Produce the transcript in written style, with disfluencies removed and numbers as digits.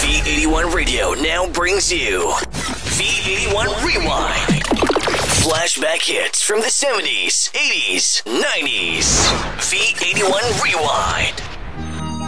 V81 Radio now brings you V81 Rewind. Flashback hits from the 70s, 80s, 90s. V81 Rewind.